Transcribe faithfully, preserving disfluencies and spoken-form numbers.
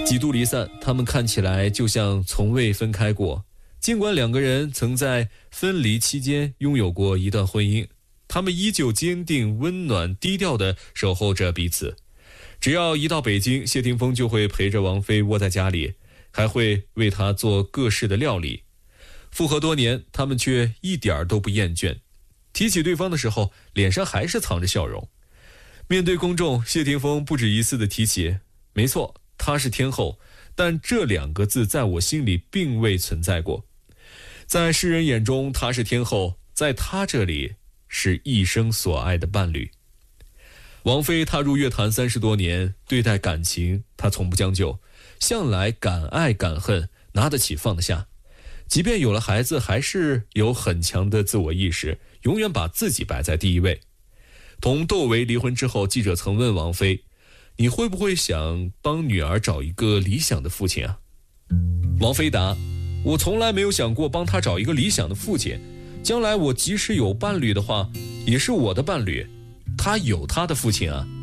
几度离散，他们看起来就像从未分开过。尽管两个人曾在分离期间拥有过一段婚姻，他们依旧坚定、温暖、低调地守候着彼此。只要一到北京，谢霆锋就会陪着王菲窝在家里，还会为她做各式的料理。复合多年，他们却一点都不厌倦。提起对方的时候，脸上还是藏着笑容。面对公众，谢霆锋不止一次地提起，没错，她是天后，但这两个字在我心里并未存在过。在世人眼中，她是天后，在她这里是一生所爱的伴侣。王菲踏入乐坛三十多年，对待感情她从不将就，向来敢爱敢恨，拿得起放得下。即便有了孩子，还是有很强的自我意识，永远把自己摆在第一位。同窦唯离婚之后，记者曾问王菲，你会不会想帮女儿找一个理想的父亲啊？王菲答，我从来没有想过帮她找一个理想的父亲，将来我即使有伴侣的话，也是我的伴侣，他有他的父亲啊。